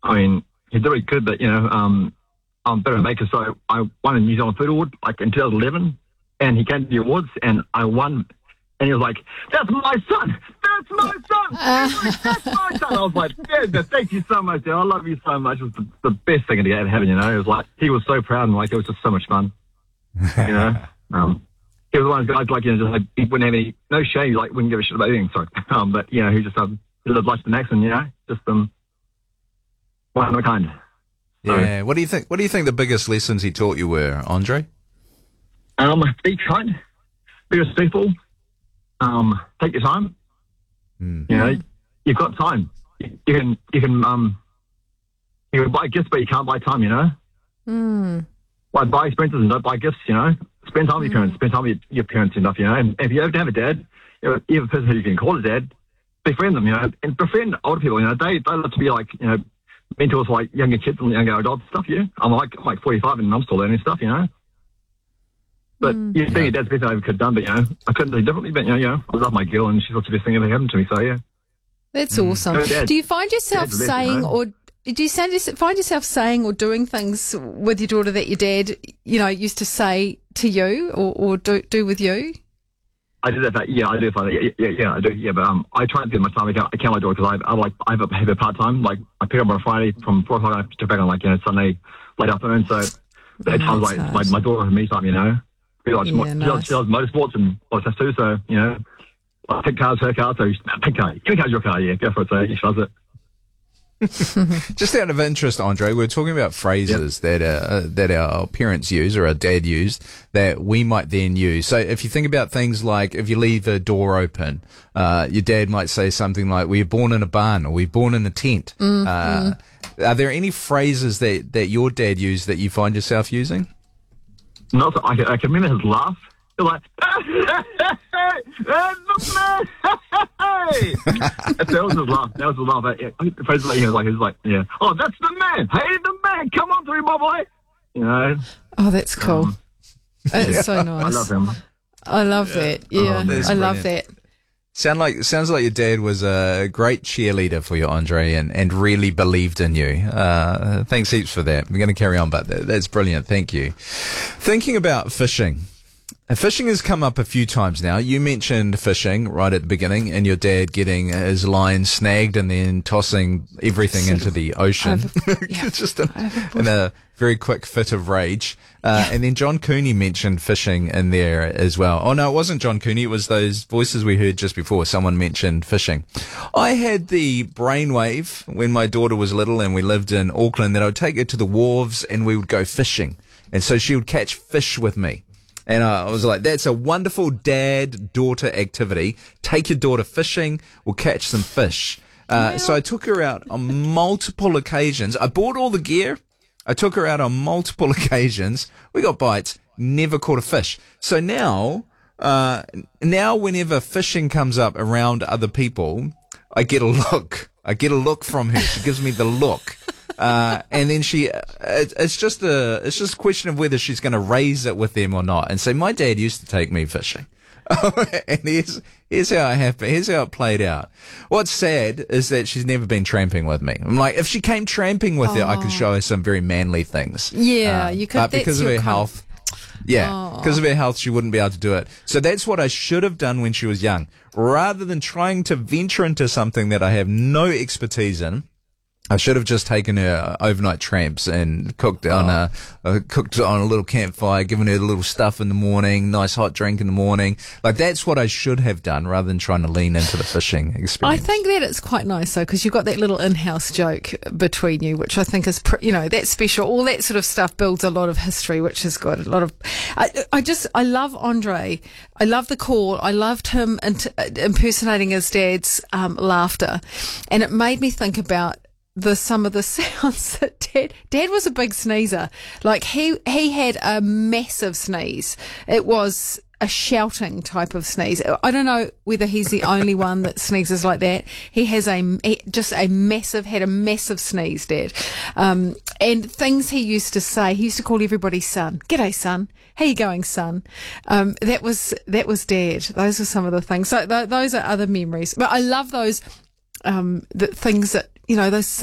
I mean, he did what he could, but, I'm better maker. So I won a New Zealand Food Award, like, in 2011, and he came to the awards, and I won, and he was like, "That's my son! That's my son! That's my son!" I was like, "Yeah, thank you so much, dude. I love you so much." It was the best thing to get having, It was like, he was so proud, and, like, it was just so much fun, He was one of those guys, like, just like, he wouldn't have no shame, like, wouldn't give a shit about anything, sorry. But, he just, he lived life to the next, and, just, one of a kind. Yeah. What do you think the biggest lessons he taught you were, Andre? Be kind, be respectful, take your time. You've got time. You can buy gifts, but you can't buy time. Like, buy experiences and don't buy gifts. Spend time with your parents. Spend time with your parents enough. And if you ever have a dad, you have a person who you can call a dad. Befriend them. And befriend older people. They love to be like mentors for, like, younger kids and younger adults stuff. I'm like 45 and I'm still learning stuff. But you think your dad's the best I ever could have done, but I couldn't do differently. But I love my girl, and she's the best thing ever happened to me. So yeah, that's awesome. Do you find yourself find yourself saying or doing things with your daughter that your dad, used to say to you or do with you? I do that. I do find that. Yeah, I do. Yeah, but I try to get my time. I count my daughter because I have a part time. Like, I pick up on a Friday from 4 o'clock. I pick back on Sunday late afternoon. So at times, like, my daughter and me time. She loves motorsports and all that stuff too, so, I pick cars, her car, so pick car. Your car's your car, yeah, go for it, so she loves it. Just out of interest, Andre, we're talking about phrases that our parents use or our dad used that we might then use. So if you think about things like if you leave a door open, your dad might say something like, "Were you born in a barn?" or "Were you born in a tent?" Are there any phrases that your dad used that you find yourself using? No, so I can remember his laugh. He was like, that was his laugh. That was his laugh. He was like, yeah. "Oh, that's the man. Hey, the man. Come on through, my boy." Oh, that's cool. That's so nice. I love him. I love that. Yeah, I love that. Sounds like your dad was a great cheerleader for you, Andre, and really believed in you. Thanks heaps for that. We're going to carry on, but that's brilliant. Thank you. Thinking about fishing. Fishing has come up a few times now. You mentioned fishing right at the beginning and your dad getting his line snagged and then tossing everything into the ocean. Just in a very quick fit of rage. And then John Cooney mentioned fishing in there as well. Oh, no, it wasn't John Cooney. It was those voices we heard just before. Someone mentioned fishing. I had the brainwave when my daughter was little and we lived in Auckland that I would take her to the wharves and we would go fishing. And so she would catch fish with me. And I was like, that's a wonderful dad-daughter activity. Take your daughter fishing, we'll catch some fish. So I took her out on multiple occasions. I bought all the gear. I took her out on multiple occasions. We got bites, never caught a fish. So now whenever fishing comes up around other people, I get a look. I get a look from her. She gives me the look. And then it's just a question of whether she's going to raise it with them or not. And so my dad used to take me fishing. And here's how it happened. Here's how it played out. What's sad is that she's never been tramping with me. I'm like, if she came tramping with her, I could show her some very manly things. Yeah, you could. But because of her health, because of her health, she wouldn't be able to do it. So that's what I should have done when she was young. Rather than trying to venture into something that I have no expertise in, I should have just taken her overnight tramps and cooked on a little campfire, given her a little stuff in the morning, nice hot drink in the morning. Like, that's what I should have done rather than trying to lean into the fishing experience. I think that it's quite nice though, because you've got that little in-house joke between you, which I think is, that's special. All that sort of stuff builds a lot of history, which is good. A lot of, I love Andre. I love the call. I loved him impersonating his dad's laughter, and it made me think about some of the sounds that Dad was a big sneezer. Like he had a massive sneeze. It was a shouting type of sneeze. I don't know whether he's the only one that sneezes like that. He has had a massive sneeze, Dad. And things he used to say, he used to call everybody son. G'day, son. How you going, son? That was Dad. Those are some of the things. So those are other memories. But I love those, the things that, those